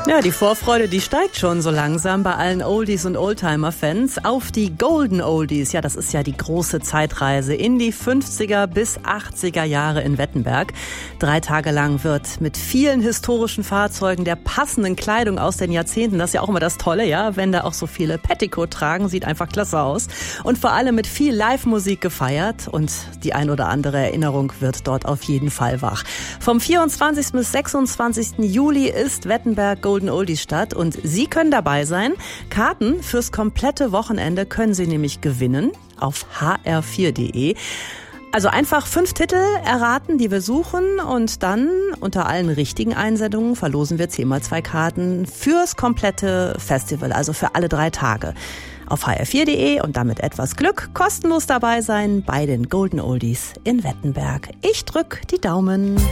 Ja, die Vorfreude, die steigt schon so langsam bei allen Oldies- und Oldtimer-Fans auf die Golden Oldies. Ja, das ist ja die große Zeitreise in die 50er bis 80er Jahre in Wettenberg. 3 Tage lang wird mit vielen historischen Fahrzeugen, der passenden Kleidung aus den Jahrzehnten, das ist ja auch immer das Tolle, ja, wenn da auch so viele Petticoat tragen, sieht einfach klasse aus. Und vor allem mit viel Live-Musik gefeiert und die ein oder andere Erinnerung wird dort auf jeden Fall wach. Vom 24. bis 26. Juli ist Wettenberg Golden Oldies statt und Sie können dabei sein. Karten fürs komplette Wochenende können Sie nämlich gewinnen auf hr4.de. Also einfach 5 Titel erraten, die wir suchen, und dann unter allen richtigen Einsendungen verlosen wir 10x2 Karten fürs komplette Festival, also für alle 3 Tage. Auf hr4.de und damit etwas Glück kostenlos dabei sein bei den Golden Oldies in Wettenberg. Ich drück die Daumen.